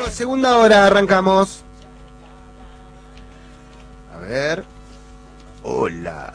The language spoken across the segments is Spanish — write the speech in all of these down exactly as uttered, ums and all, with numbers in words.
Segunda hora, arrancamos. A ver. Hola.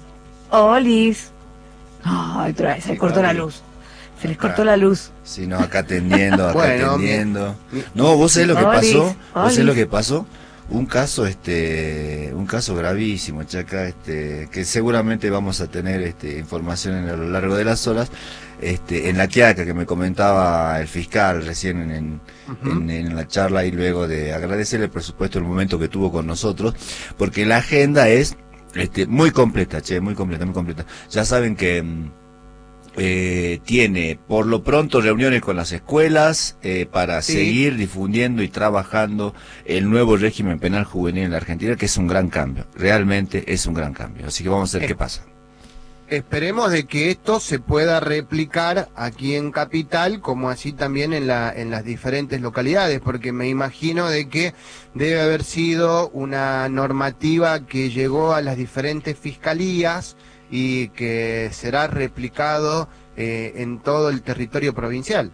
Olis. Ay, otra vez, se les cortó la luz. Se les cortó la luz. Sí, no, acá atendiendo, acá Bueno, atendiendo. mi- No, vos sabés lo que Olis, pasó, vos sabés lo Olis. que pasó. Un caso, este, un caso gravísimo, Chaca, este, que seguramente vamos a tener, este, información a lo largo de las horas, este, en la Quiaca que me comentaba el fiscal recién en, en, Ujú. en, en la charla y luego de agradecerle por supuesto el momento que tuvo con nosotros, porque la agenda es, este, muy completa, che, muy completa, muy completa. Ya saben que mm, eh, tiene por lo pronto reuniones con las escuelas eh, para Sí. seguir difundiendo y trabajando el nuevo régimen penal juvenil en la Argentina, que es un gran cambio, realmente es un gran cambio, así que vamos a ver Eh. qué pasa. Esperemos de que esto se pueda replicar aquí en Capital, como así también en la en las diferentes localidades, porque me imagino de que debe haber sido una normativa que llegó a las diferentes fiscalías y que será replicado eh, en todo el territorio provincial.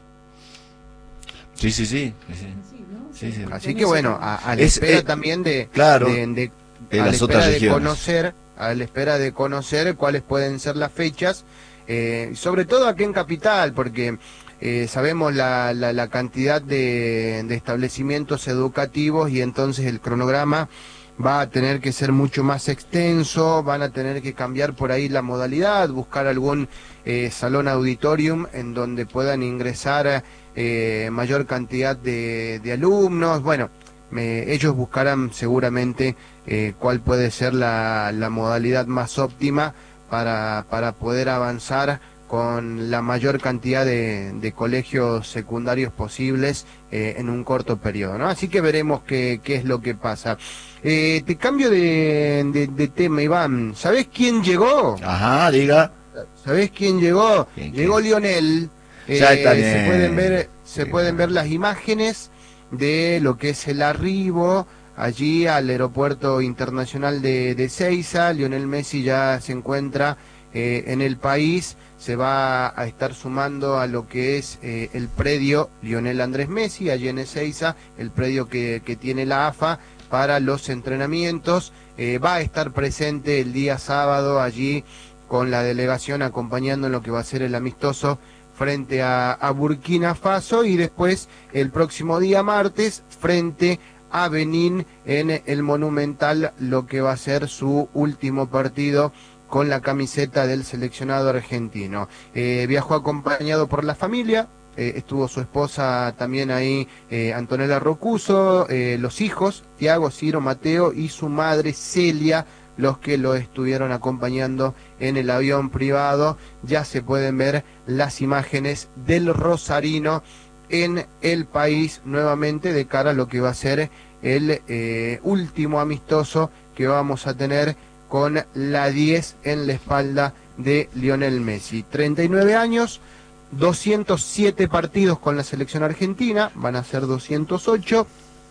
Sí, sí, sí, sí, sí, sí. Así que bueno, a, a la Es, espera eh, también de, claro, de, de- en a la las espera otras de regiones. conocer, a la espera de conocer cuáles pueden ser las fechas, eh, sobre todo aquí en Capital, porque eh, sabemos la, la, la cantidad de, de establecimientos educativos y entonces el cronograma va a tener que ser mucho más extenso, van a tener que cambiar por ahí la modalidad, buscar algún eh, salón auditorium en donde puedan ingresar eh, mayor cantidad de, de alumnos. Bueno, me- ellos buscarán seguramente eh, cuál puede ser la, la modalidad más óptima para, para poder avanzar con la mayor cantidad de, de colegios secundarios posibles eh, en un corto periodo, ¿no? Así que veremos qué, qué es lo que pasa. Eh, te cambio de, de, de tema, Iván. ¿Sabés quién llegó? Ajá, diga. ¿Sabés quién llegó? ¿Quién, Llegó quién? Lionel. Ya está Eh, se bien. pueden ver, se Sí, pueden bueno. ver las imágenes de lo que es el arribo allí al aeropuerto internacional de, de Ezeiza. Lionel Messi ya se encuentra eh, en el país, se va a estar sumando a lo que es eh, el predio Lionel Andrés Messi, allí en Ezeiza, el predio que, que tiene la A F A para los entrenamientos. Eh, va a estar presente el día sábado allí con la delegación acompañando en lo que va a ser el amistoso frente a, a Burkina Faso, y después el próximo día martes frente a Benín en el Monumental, lo que va a ser su último partido con la camiseta del seleccionado argentino. Eh, viajó acompañado por la familia, eh, estuvo su esposa también ahí, eh, Antonella Rocuso, eh, los hijos, Tiago, Ciro, Mateo y su madre Celia, los que lo estuvieron acompañando en el avión privado. Ya se pueden ver las imágenes del rosarino en el país nuevamente de cara a lo que va a ser el eh, último amistoso que vamos a tener con la diez en la espalda de Lionel Messi. treinta y nueve años, doscientos siete partidos con la selección argentina, van a ser doscientos ocho,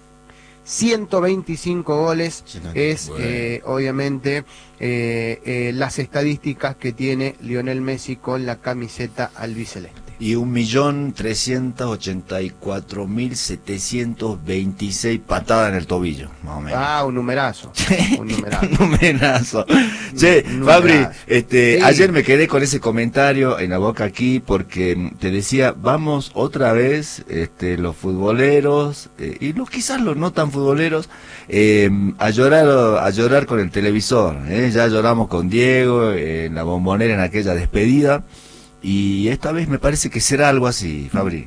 ciento veinticinco goles, es Bueno. eh, obviamente eh, eh, las estadísticas que tiene Lionel Messi con la camiseta albiceleste. Y un millón trescientos ochenta y cuatro mil setecientos veintiséis patadas en el tobillo, más o menos. Ah, un numerazo, un numerazo. Un numerazo. Che, Un Fabri, numerazo. este, Sí. ayer me quedé con ese comentario en la boca aquí porque te decía, vamos otra vez, este, los futboleros, eh, y los quizás los no tan futboleros, eh, a llorar, a llorar con el televisor, eh. Ya lloramos con Diego, eh, en la Bombonera en aquella despedida, y esta vez me parece que será algo así, Fabri.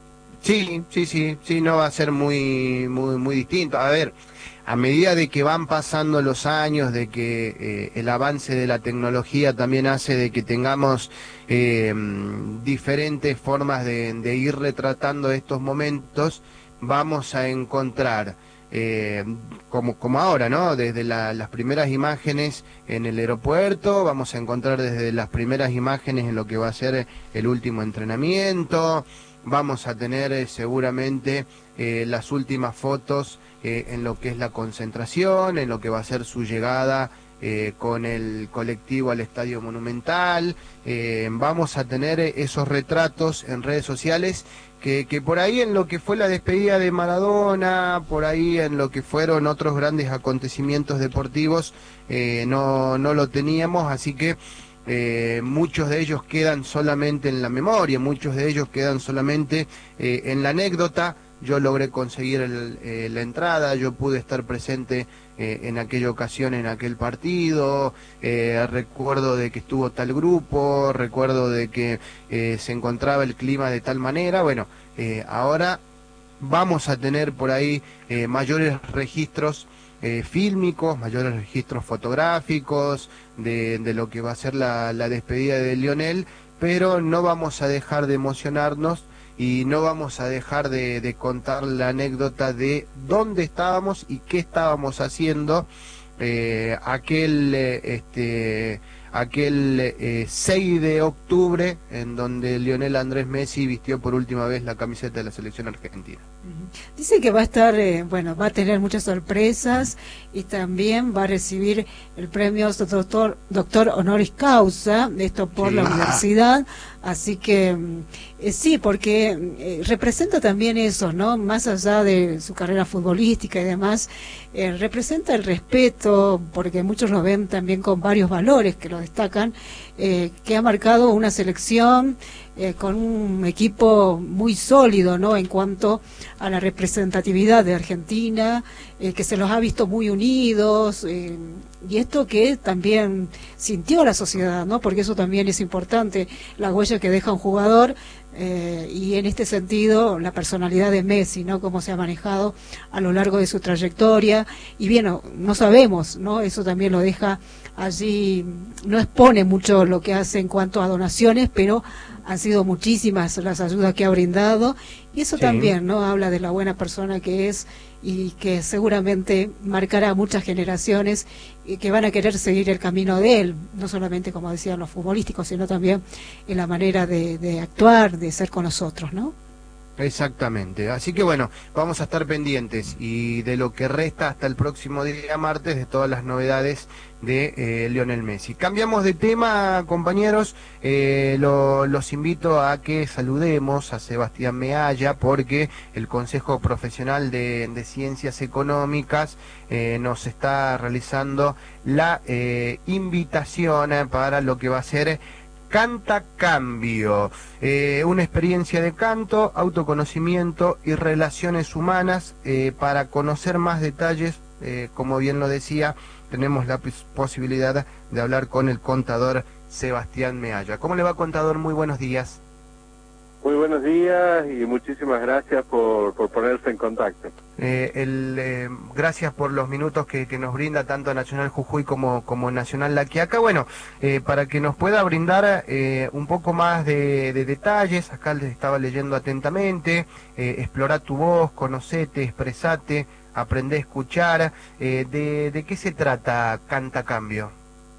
Sí, sí, sí, sí, no va a ser muy, muy, muy distinto. A ver, a medida de que van pasando los años, de que eh, el avance de la tecnología también hace de que tengamos eh, diferentes formas de, de ir retratando estos momentos, vamos a encontrar, eh, como, como ahora, ¿no? Desde la- las primeras imágenes en el aeropuerto, vamos a encontrar desde las primeras imágenes en lo que va a ser el último entrenamiento. Vamos a tener eh, seguramente eh, las últimas fotos eh, en lo que es la concentración, en lo que va a ser su llegada eh, con el colectivo al Estadio Monumental. Eh, vamos a tener esos retratos en redes sociales que, que por ahí en lo que fue la despedida de Maradona, por ahí en lo que fueron otros grandes acontecimientos deportivos, eh, no, no lo teníamos, así que Eh, muchos de ellos quedan solamente en la memoria, muchos de ellos quedan solamente eh, en la anécdota. Yo logré conseguir el, eh, la entrada, yo pude estar presente eh, en aquella ocasión, en aquel partido, eh, recuerdo de que estuvo tal grupo, recuerdo de que eh, se encontraba el clima de tal manera. Bueno, eh, ahora vamos a tener por ahí eh, mayores registros Eh, fílmicos, mayores registros fotográficos de, de lo que va a ser la, la despedida de Lionel, pero no vamos a dejar de emocionarnos y no vamos a dejar de, de contar la anécdota de dónde estábamos y qué estábamos haciendo eh, aquel eh, este aquel eh, seis de octubre, en donde Lionel Andrés Messi vistió por última vez la camiseta de la selección argentina. Dice que va a estar, eh, bueno, va a tener muchas sorpresas y también va a recibir el premio doctor, doctor honoris causa, esto por sí. la universidad, así que eh, sí, porque eh, representa también eso, ¿no? Más allá de su carrera futbolística y demás, eh, representa el respeto, porque muchos lo ven también con varios valores que lo destacan, eh, que ha marcado una selección Eh, con un equipo muy sólido, ¿no? En cuanto a la representatividad de Argentina, eh, que se los ha visto muy unidos, eh, y esto que también sintió la sociedad, ¿no? Porque eso también es importante, la huella que deja un jugador, eh, y en este sentido la personalidad de Messi, ¿no? Cómo se ha manejado a lo largo de su trayectoria, y bien, no, no sabemos, ¿no? Eso también lo deja allí, no expone mucho lo que hace en cuanto a donaciones, pero han sido muchísimas las ayudas que ha brindado, y eso sí. también, ¿no? Habla de la buena persona que es y que seguramente marcará a muchas generaciones y que van a querer seguir el camino de él, no solamente, como decían, los futbolísticos, sino también en la manera de, de actuar, de ser con nosotros, ¿no? Exactamente, así que bueno, vamos a estar pendientes y de lo que resta hasta el próximo día martes de todas las novedades de eh, Lionel Messi. Cambiamos de tema, compañeros, eh, lo, los invito a que saludemos a Sebastián Mealla porque el Consejo Profesional de, de Ciencias Económicas eh, nos está realizando la eh, invitación eh, para lo que va a ser Canta Cambio, eh, una experiencia de canto, autoconocimiento y relaciones humanas. Eh, para conocer más detalles, eh, como bien lo decía, tenemos la posibilidad de hablar con el contador Sebastián Mealla. ¿Cómo le va, contador? Muy buenos días. Muy buenos días y muchísimas gracias por, por ponerse en contacto. Eh, el, eh, gracias por los minutos que, que nos brinda tanto Nacional Jujuy como, como Nacional La Quiaca. Bueno, eh, para que nos pueda brindar eh, un poco más de, de detalles, acá les estaba leyendo atentamente, eh, explora tu voz, conocete, expresate, aprende a escuchar. Eh, de, ¿De qué se trata Canta Cambio?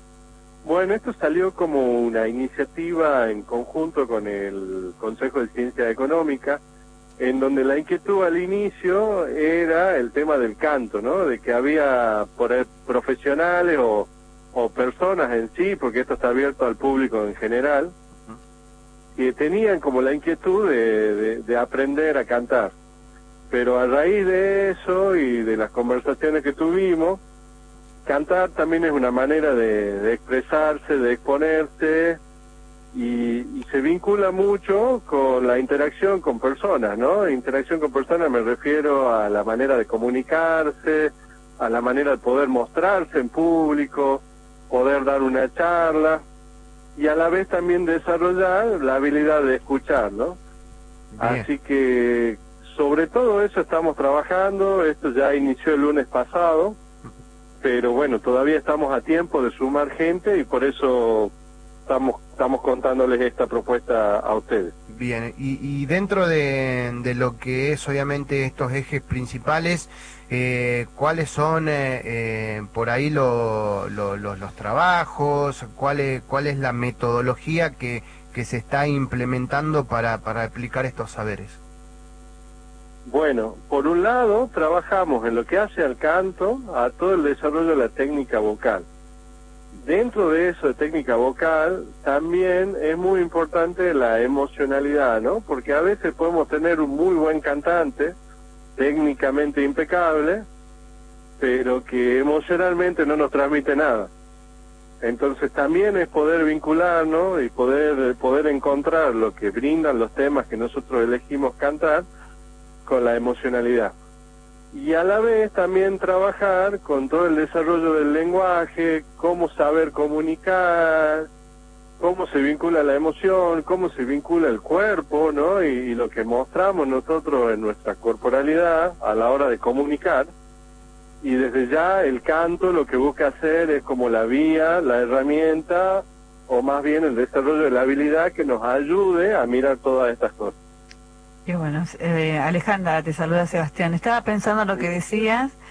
Bueno, esto salió como una iniciativa en conjunto con el Consejo de Ciencia Económica, en donde la inquietud al inicio era el tema del canto, ¿no? De que había por ahí profesionales o, o personas en sí, porque esto está abierto al público en general, que tenían como la inquietud de, de, de aprender a cantar. Pero a raíz de eso y de las conversaciones que tuvimos, cantar también es una manera de, de expresarse, de exponerse, y, y se vincula mucho con la interacción con personas, ¿no? Interacción con personas me refiero a la manera de comunicarse, a la manera de poder mostrarse en público, poder dar una charla, y a la vez también desarrollar la habilidad de escuchar, ¿no? Bien. Así que sobre todo eso estamos trabajando. Esto ya inició el lunes pasado, pero bueno, todavía estamos a tiempo de sumar gente y por eso estamos estamos contándoles esta propuesta a ustedes. Bien, y, y dentro de, de lo que es obviamente estos ejes principales, eh, ¿cuáles son eh, eh, por ahí lo, lo, lo, los trabajos? ¿Cuál es, cuál es la metodología que, que se está implementando para, para aplicar estos saberes? Bueno, por un lado, trabajamos en lo que hace al canto, a todo el desarrollo de la técnica vocal. dentro de eso de técnica vocal, también es muy importante la emocionalidad, ¿no? Porque a veces podemos tener un muy buen cantante, técnicamente impecable, pero que emocionalmente no nos transmite nada. Entonces también es poder vincularnos y poder poder encontrar lo que brindan los temas que nosotros elegimos cantar con la emocionalidad. Y a la vez también trabajar con todo el desarrollo del lenguaje, cómo saber comunicar, cómo se vincula la emoción, cómo se vincula el cuerpo, ¿no? Y, y lo que mostramos nosotros en nuestra corporalidad a la hora de comunicar. Y desde ya el canto lo que busca hacer es como la vía, la herramienta, o más bien el desarrollo de la habilidad que nos ayude a mirar todas estas cosas. Qué bueno. Eh, Alejandra, te saluda Sebastián. Estaba pensando lo que decías